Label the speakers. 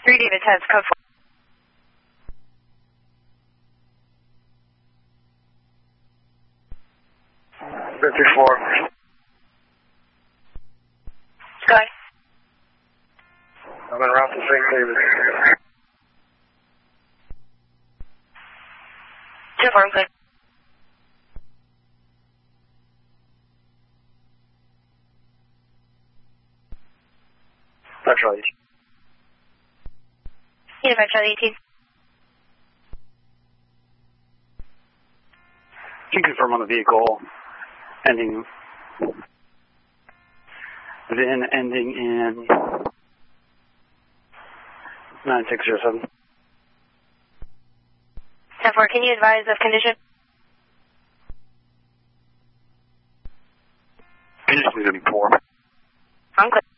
Speaker 1: 3 David 10, code
Speaker 2: 4. 54.
Speaker 1: Sky.
Speaker 2: I'm en route to St. David.
Speaker 1: 2-4, I'm clear.
Speaker 2: Metro 18.
Speaker 1: Yeah, Metro 18.
Speaker 2: Can you confirm on the vehicle ending in 9607?
Speaker 1: 10-4, can you advise of condition?
Speaker 2: Condition is going to be poor.
Speaker 1: I'm clear.